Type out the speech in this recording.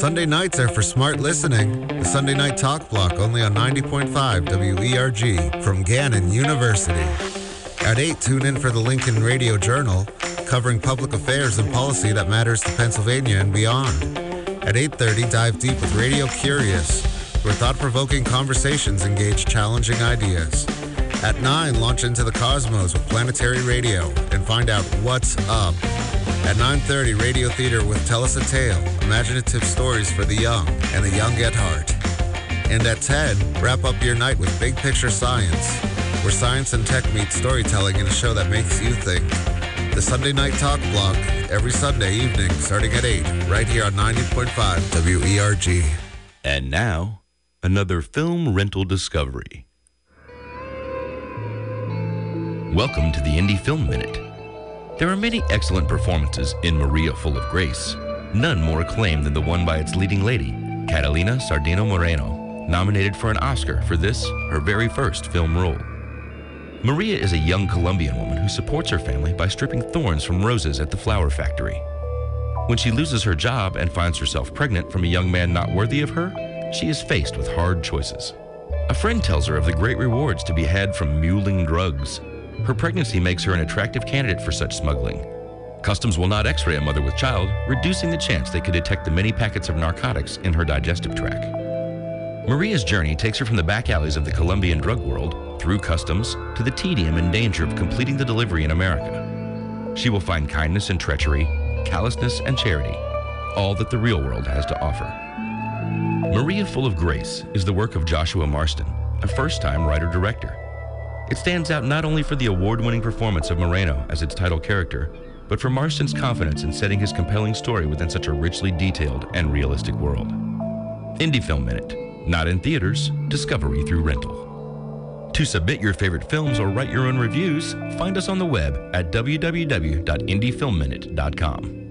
Sunday nights are for smart listening. The Sunday Night Talk Block, only on 90.5 WERG from Gannon University. At 8, tune in for the Lincoln Radio Journal, covering public affairs and policy that matters to Pennsylvania and beyond. At 8:30, dive deep with Radio Curious, where thought-provoking conversations engage challenging ideas. At 9, launch into the cosmos with Planetary Radio and find out what's up. At 9:30, Radio Theater with Tell Us a Tale, imaginative stories for the young and the young at heart. And at 10, wrap up your night with Big Picture Science, where science and tech meet storytelling in a show that makes you think. The Sunday Night Talk Block, every Sunday evening starting at 8, right here on 90.5 WERG. And now, another film rental discovery. Welcome to the Indie Film Minute. There are many excellent performances in Maria Full of Grace, none more acclaimed than the one by its leading lady, Catalina Sardino Moreno, nominated for an Oscar for this, her very first film role. Maria is a young Colombian woman who supports her family by stripping thorns from roses at the flower factory. When she loses her job and finds herself pregnant from a young man not worthy of her, she is faced with hard choices. A friend tells her of the great rewards to be had from muling drugs. Her pregnancy makes her an attractive candidate for such smuggling. Customs will not x-ray a mother with child, reducing the chance they could detect the many packets of narcotics in her digestive tract. Maria's journey takes her from the back alleys of the Colombian drug world, through customs, to the tedium and danger of completing the delivery in America. She will find kindness and treachery, callousness and charity, all that the real world has to offer. Maria Full of Grace is the work of Joshua Marston, a first-time writer-director. It stands out not only for the award-winning performance of Moreno as its title character, but for Marston's confidence in setting his compelling story within such a richly detailed and realistic world. Indie Film Minute. Not in theaters, discovery through rental. To submit your favorite films or write your own reviews, find us on the web at www.indiefilmminute.com.